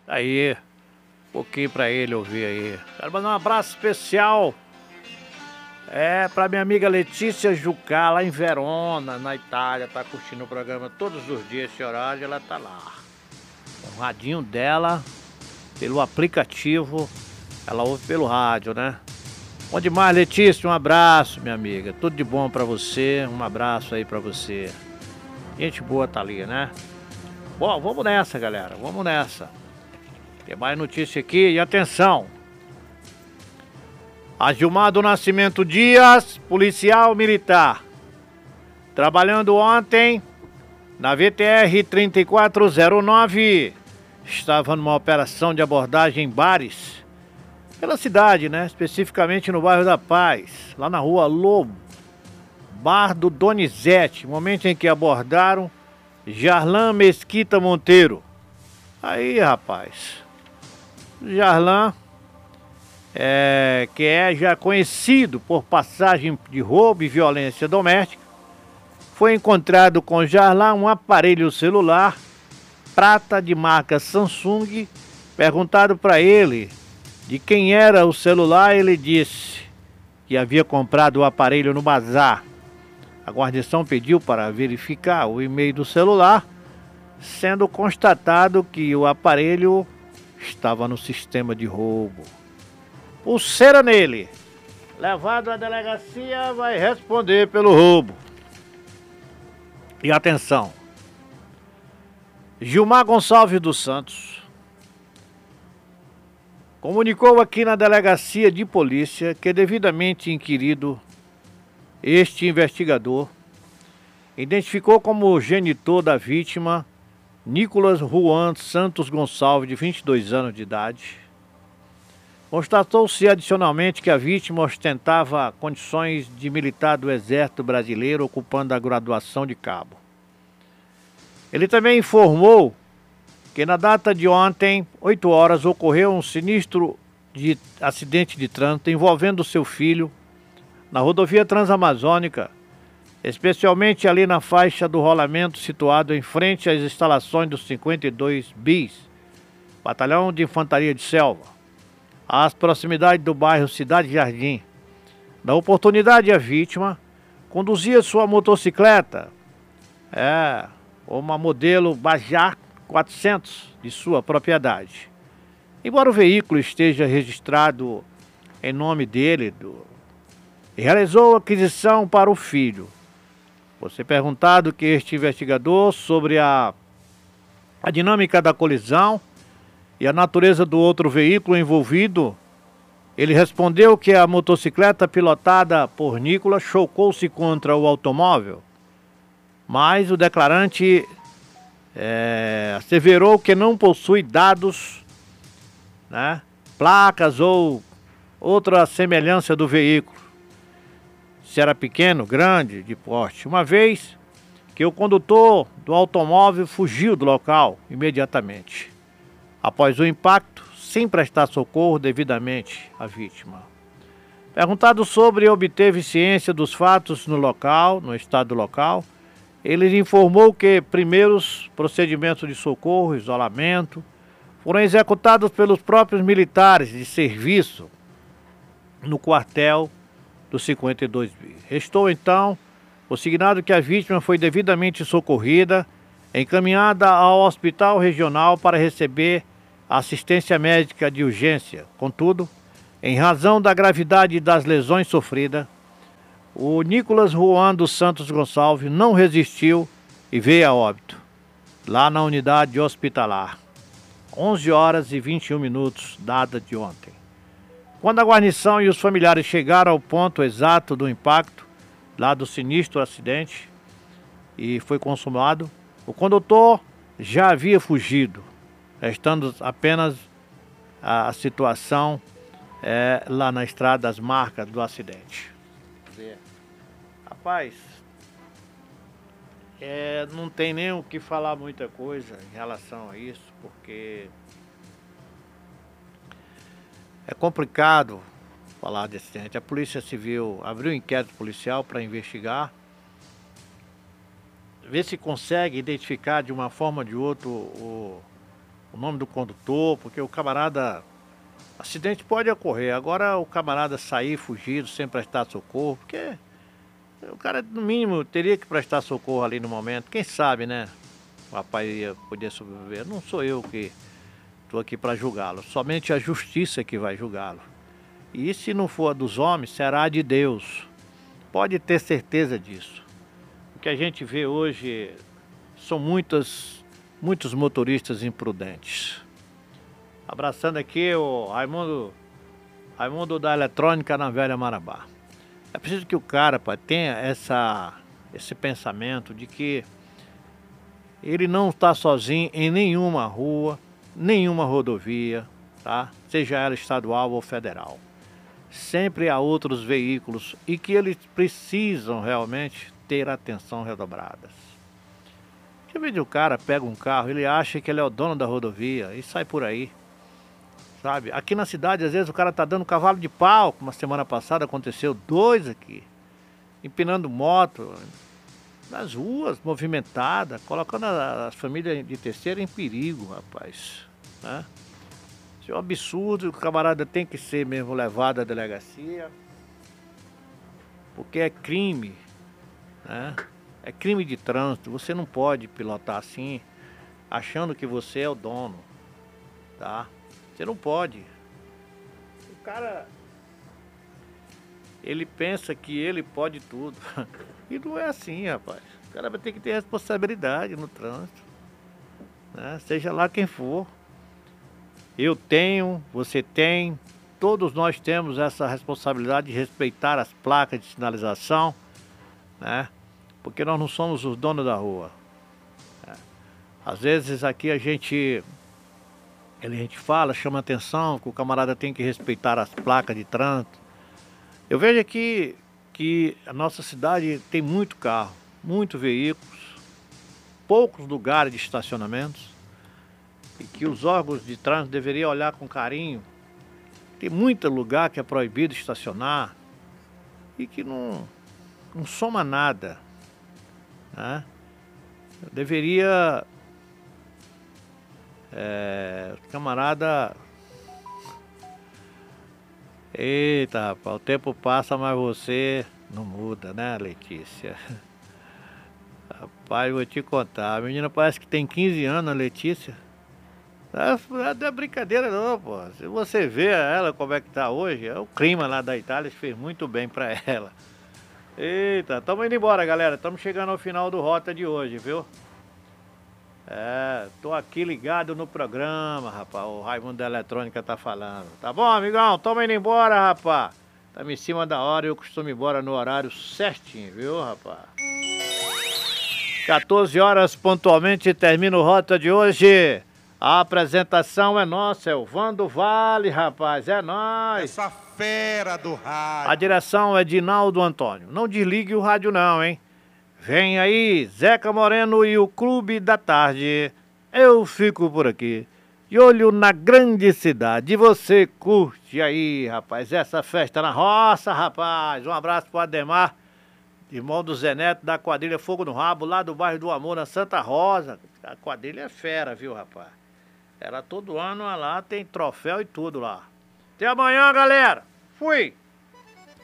Aí, um pouquinho pra ele ouvir aí. Quero mandar um abraço especial pra minha amiga Letícia Jucá, lá em Verona, na Itália. Tá curtindo o programa todos os dias, esse horário, ela tá lá. O radinho dela, pelo aplicativo, ela ouve pelo rádio, né? Bom demais, Letícia, um abraço, minha amiga. Tudo de bom pra você, um abraço aí pra você. Gente boa tá ali, né? Bom, vamos nessa, galera, vamos nessa. Tem mais notícia aqui e atenção. A Gilmar do Nascimento Dias, policial militar, trabalhando ontem na VTR 3409, estava numa operação de abordagem em bares pela cidade, né? Especificamente no bairro da Paz, lá na rua Lobo, bar do Donizete, momento em que abordaram Jarlan Mesquita Monteiro. Aí, rapaz, Jarlan, que é já conhecido por passagem de roubo e violência doméstica, foi encontrado com Jarlan um aparelho celular prata de marca Samsung. Perguntado para ele de quem era o celular, ele disse que havia comprado o aparelho no bazar. A guarnição pediu para verificar o e-mail do celular, sendo constatado que o aparelho estava no sistema de roubo. Pulseira nele. Levado à delegacia, vai responder pelo roubo. E atenção. Gilmar Gonçalves dos Santos comunicou aqui na delegacia de polícia que, devidamente inquirido, este investigador identificou como genitor da vítima Nicolas Juan Santos Gonçalves, de 22 anos de idade. Constatou-se adicionalmente que a vítima ostentava condições de militar do Exército Brasileiro, ocupando a graduação de cabo. Ele também informou que na data de ontem, 8 horas, ocorreu um sinistro acidente de trânsito envolvendo seu filho na rodovia Transamazônica, especialmente ali na faixa do rolamento situado em frente às instalações do 52 BIS, Batalhão de Infantaria de Selva, às proximidades do bairro Cidade Jardim. Na oportunidade, a vítima conduzia sua motocicleta, uma modelo Bajar 400 de sua propriedade. Embora o veículo esteja registrado em nome dele, realizou a aquisição para o filho. Por ser perguntado que este investigador sobre a dinâmica da colisão e a natureza do outro veículo envolvido, ele respondeu que a motocicleta pilotada por Nicolas chocou-se contra o automóvel, mas o declarante asseverou que não possui dados, né, placas ou outra semelhança do veículo, se era pequeno, grande, de porte, uma vez que o condutor do automóvel fugiu do local imediatamente, após o impacto, sem prestar socorro devidamente à vítima. Perguntado sobre obter ciência dos fatos no estado local, ele informou que primeiros procedimentos de socorro, isolamento, foram executados pelos próprios militares de serviço no quartel do 52B. Restou então consignado que a vítima foi devidamente socorrida, encaminhada ao hospital regional para receber assistência médica de urgência. Contudo, em razão da gravidade das lesões sofridas, o Nicolas Juan dos Santos Gonçalves não resistiu e veio a óbito, lá na unidade hospitalar, 11 horas e 21 minutos, data de ontem. Quando a guarnição e os familiares chegaram ao ponto exato do impacto, lá do sinistro acidente, e foi consumado, o condutor já havia fugido, restando apenas a situação lá na estrada, as marcas do acidente. Rapaz, não tem nem o que falar muita coisa em relação a isso, porque é complicado falar desse acidente. A Polícia Civil abriu um inquérito policial para investigar, ver se consegue identificar de uma forma ou de outra o nome do condutor, porque o camarada... Acidente pode ocorrer, agora o camarada sair fugido sem prestar socorro, porque o cara, no mínimo, teria que prestar socorro ali no momento. Quem sabe, né? O rapaz ia poder sobreviver. Não sou eu que estou aqui para julgá-lo, somente a justiça que vai julgá-lo. E se não for a dos homens, será a de Deus. Pode ter certeza disso. O que a gente vê hoje são muitos motoristas imprudentes. Abraçando aqui o Raimundo da Eletrônica na Velha Marabá. É preciso que o cara, pai, tenha esse pensamento de que ele não está sozinho em nenhuma rua, nenhuma rodovia, tá? Seja ela estadual ou federal. Sempre há outros veículos e que eles precisam realmente ter atenção redobrada. Às vezes o cara pega um carro, ele acha que ele é o dono da rodovia e sai por aí. Sabe? Aqui na cidade, às vezes, o cara tá dando cavalo de pau. Uma semana passada aconteceu 2 aqui. Empinando moto nas ruas, movimentada, colocando as famílias de terceira em perigo, rapaz. Né? Isso é um absurdo, o camarada tem que ser mesmo levado à delegacia. Porque é crime, né? É crime de trânsito. Você não pode pilotar assim, achando que você é o dono, tá? Você não pode. O cara, ele pensa que ele pode tudo. E não é assim, rapaz. O cara vai ter que ter responsabilidade no trânsito, né? Seja lá quem for. Eu tenho, você tem, todos nós temos essa responsabilidade de respeitar as placas de sinalização, né? Porque nós não somos os donos da rua. Às vezes aqui a gente fala, chama atenção que o camarada tem que respeitar as placas de trânsito. Eu vejo aqui que a nossa cidade tem muito carro, muitos veículos, poucos lugares de estacionamentos e que os órgãos de trânsito deveriam olhar com carinho. Tem muito lugar que é proibido estacionar e que não soma nada, né? Deveria... camarada... Eita, rapaz, o tempo passa, mas você não muda, né, Letícia? Rapaz, vou te contar, a menina parece que tem 15 anos, a Letícia. Não é brincadeira não, pô. Se você vê ela como é que tá hoje, o clima lá da Itália fez muito bem pra ela. Eita, tamo indo embora, galera, estamos chegando ao final do Rota de hoje, viu? Tô aqui ligado no programa, rapaz. O Raimundo da Eletrônica tá falando. Tá bom, amigão? Tamo indo embora, rapaz. Tamo em cima da hora e eu costumo ir embora no horário certinho, viu, rapaz? 14 horas pontualmente termina o Rota de hoje. A apresentação é nossa, é o Vando Vale, rapaz. É nóis. Essa fera do rádio. A direção é de Naldo Antônio. Não desligue o rádio não, hein? Vem aí, Zeca Moreno e o Clube da Tarde. Eu fico por aqui, de olho na grande cidade. E você curte aí, rapaz, essa festa na roça, rapaz. Um abraço pro Ademar, irmão do Zé Neto, da quadrilha Fogo no Rabo, lá do bairro do Amor, na Santa Rosa. A quadrilha é fera, viu, rapaz? Ela todo ano lá tem troféu e tudo lá. Até amanhã, galera. Fui!